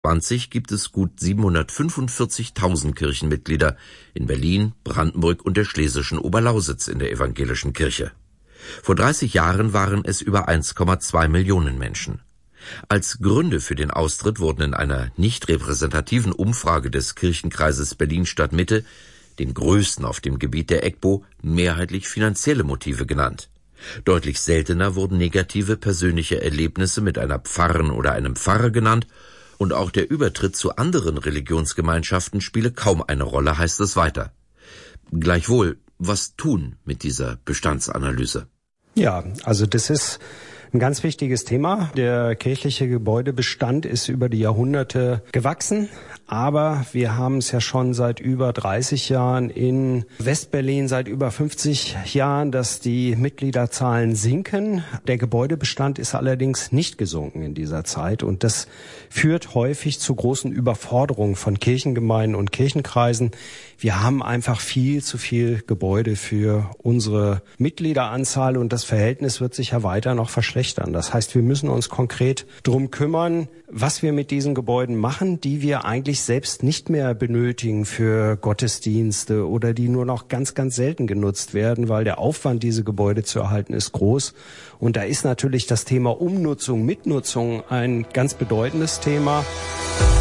2020 gibt es gut 745.000 Kirchenmitglieder in Berlin, Brandenburg und der schlesischen Oberlausitz in der evangelischen Kirche. Vor 30 Jahren waren es über 1,2 Millionen Menschen. Als Gründe für den Austritt wurden in einer nicht repräsentativen Umfrage des Kirchenkreises Berlin-Stadt-Mitte, dem größten auf dem Gebiet der EGBO, mehrheitlich finanzielle Motive genannt. Deutlich seltener wurden negative persönliche Erlebnisse mit einer Pfarrerin oder einem Pfarrer genannt, und auch der Übertritt zu anderen Religionsgemeinschaften spiele kaum eine Rolle, heißt es weiter. Gleichwohl, was tun mit dieser Bestandsanalyse? Ja, also das ist ein ganz wichtiges Thema. Der kirchliche Gebäudebestand ist über die Jahrhunderte gewachsen, aber wir haben es ja schon seit über 30 Jahren in Westberlin, seit über 50 Jahren, dass die Mitgliederzahlen sinken. Der Gebäudebestand ist allerdings nicht gesunken in dieser Zeit und das führt häufig zu großen Überforderungen von Kirchengemeinden und Kirchenkreisen. Wir haben einfach viel zu viel Gebäude für unsere Mitgliederanzahl und das Verhältnis wird sich ja weiter noch verschlechtern. Das heißt, wir müssen uns konkret drum kümmern, was wir mit diesen Gebäuden machen, die wir eigentlich selbst nicht mehr benötigen für Gottesdienste oder die nur noch ganz, ganz selten genutzt werden, weil der Aufwand, diese Gebäude zu erhalten, ist groß. Und da ist natürlich das Thema Umnutzung, Mitnutzung ein ganz bedeutendes Thema.